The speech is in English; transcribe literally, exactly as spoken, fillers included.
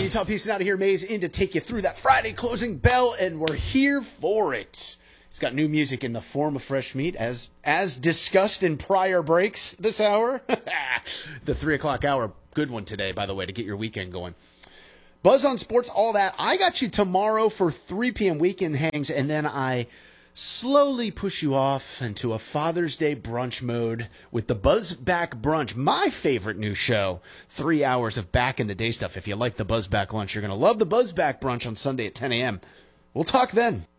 Utah Peace out of here, Maze, in to take you through that Friday closing bell, and we're here for it. He's got new music in the form of fresh meat, as as discussed in prior breaks this hour. The three o'clock hour, good one today, by the way, to get your weekend going. Buzz on Sports, all that. I got you tomorrow for three p.m. weekend hangs, and then I slowly push you off into a Father's Day brunch mode with the Buzz Back Brunch, my favorite new show. Three hours of back-in-the-day stuff. If you like the Buzz Back Lunch, you're going to love the Buzz Back Brunch on Sunday at ten a.m. We'll talk then.